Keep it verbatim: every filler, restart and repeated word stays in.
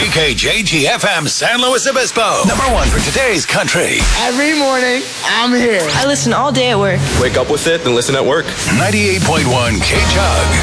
K K J G F M San Luis Obispo. Number one for today's country. Every morning, I'm here. I listen all day at work. Wake up with it and listen at work. ninety-eight point one K-Chug.